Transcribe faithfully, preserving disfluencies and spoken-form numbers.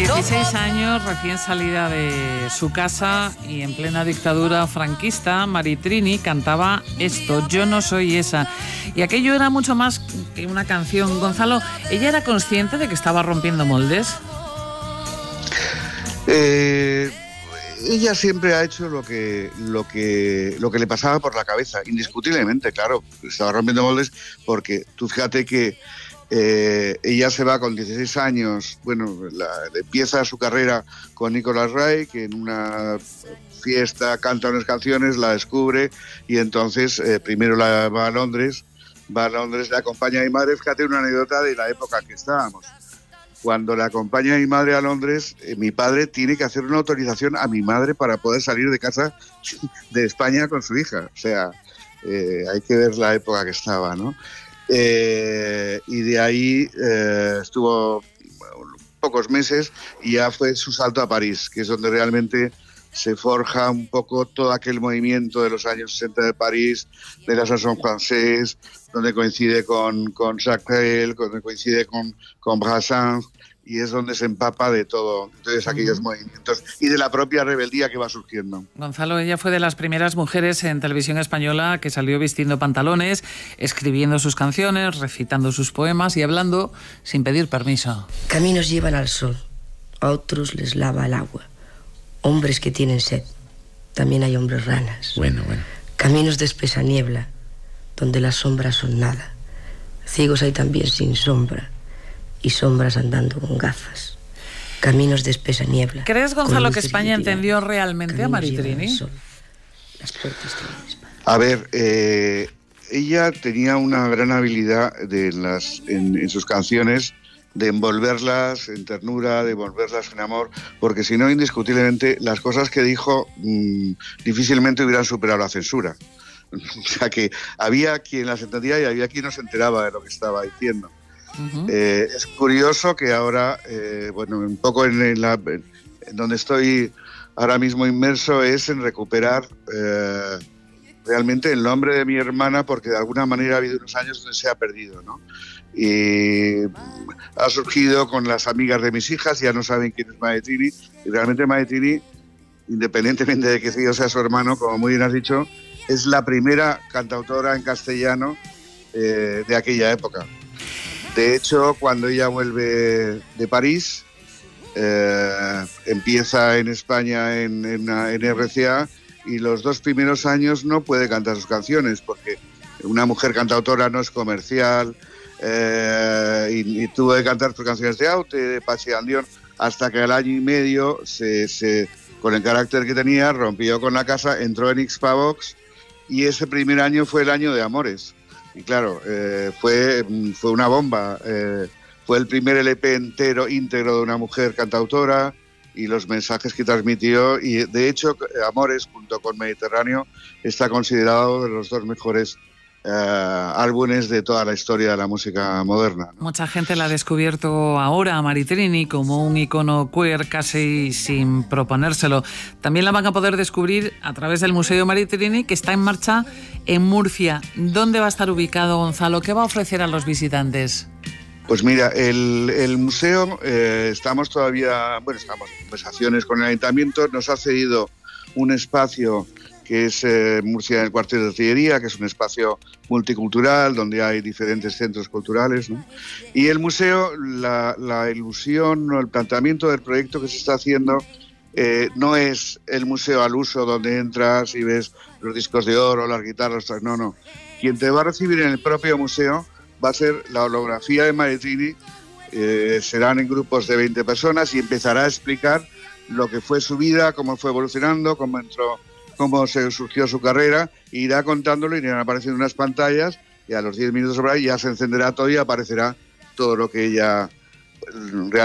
dieciséis años, recién salida de su casa y en plena dictadura franquista, Maritrini cantaba esto, Yo no soy esa. Y aquello era mucho más que una canción. Gonzalo, ¿ella era consciente de que estaba rompiendo moldes? Eh, ella siempre ha hecho lo que, lo que, lo que le pasaba por la cabeza, indiscutiblemente, claro, estaba rompiendo moldes porque tú fíjate que Eh, ella se va con dieciséis años, bueno, la, empieza su carrera con Nicolas Ray, que en una fiesta canta unas canciones, la descubre y entonces eh, primero la, va a Londres, va a Londres, le acompaña a mi madre. Fíjate una anécdota de la época que estábamos. Cuando le acompaña a mi madre a Londres, eh, mi padre tiene que hacer una autorización a mi madre para poder salir de casa de España con su hija. O sea, eh, hay que ver la época que estaba, ¿no? Eh, y de ahí eh, estuvo bueno, pocos meses y ya fue su salto a París, que es donde realmente se forja un poco todo aquel movimiento de los años sesenta de París, de la chanson française, donde coincide con, con Jacques Brel, donde coincide con, con Brassens, y es donde se empapa de todo, entonces aquellos uh-huh. movimientos y de la propia rebeldía que va surgiendo. Gonzalo, ella fue de las primeras mujeres en televisión española que salió vistiendo pantalones, escribiendo sus canciones, recitando sus poemas y hablando sin pedir permiso. Caminos llevan al sol, a otros les lava el agua. Hombres que tienen sed, también hay hombres ranas. Bueno, bueno. Caminos de espesa niebla, donde las sombras son nada. Ciegos hay también sin sombra, y sombras andando con gafas. Caminos de espesa niebla. ¿Crees, Gonzalo, que España entendió realmente a Maritrini? A ver, eh, ella tenía una gran habilidad de las, en, en sus canciones de envolverlas en ternura, de envolverlas en amor, porque si no, indiscutiblemente, las cosas que dijo mmm, difícilmente hubieran superado la censura. O sea que había quien las entendía y había quien no se enteraba de lo que estaba diciendo. Uh-huh. Eh, es curioso que ahora, eh, bueno, un poco en, en, la, en donde estoy ahora mismo inmerso es en recuperar eh, realmente el nombre de mi hermana, porque de alguna manera ha habido unos años donde se ha perdido, ¿no? Y ha surgido con las amigas de mis hijas, ya no saben quién es Maritrini, y realmente Maritrini, independientemente de que yo sea su hermano, como muy bien has dicho, es la primera cantautora en castellano eh, de aquella época. De hecho, cuando ella vuelve de París, eh, empieza en España en, en, en R C A y los dos primeros años no puede cantar sus canciones porque una mujer cantautora no es comercial, eh, y, y tuvo que cantar sus canciones de Aute, de Pachi Andión, hasta que al año y medio, se, se, con el carácter que tenía, rompió con la casa, entró en Xpavox y ese primer año fue el año de Amores. Y claro, eh, fue, fue una bomba, eh, fue el primer L P entero, íntegro de una mujer cantautora y los mensajes que transmitió, y de hecho Amores junto con Mediterráneo está considerado de los dos mejores eh, álbumes de toda la historia de la música moderna, ¿no? Mucha gente la ha descubierto ahora a Maritrini como un icono queer casi sin proponérselo. También la van a poder descubrir a través del Museo Maritrini, que está en marcha en Murcia. ¿Dónde va a estar ubicado, Gonzalo? ¿Qué va a ofrecer a los visitantes? Pues mira, el, el museo, eh, estamos todavía, bueno, estamos en conversaciones con el ayuntamiento, nos ha cedido un espacio que es eh, Murcia en el Cuartel de Artillería, que es un espacio multicultural donde hay diferentes centros culturales, ¿no? Y el museo, la, la ilusión o el planteamiento del proyecto que se está haciendo eh, no es el museo al uso donde entras y ves los discos de oro, las guitarras, no, no. Quien te va a recibir en el propio museo va a ser la holografía de Maritrini, eh, serán en grupos de veinte personas y empezará a explicar lo que fue su vida, cómo fue evolucionando, cómo entró, cómo se surgió su carrera, irá contándolo, irán apareciendo unas pantallas y a los diez minutos sobre ahí ya se encenderá todo y aparecerá todo lo que ella realmente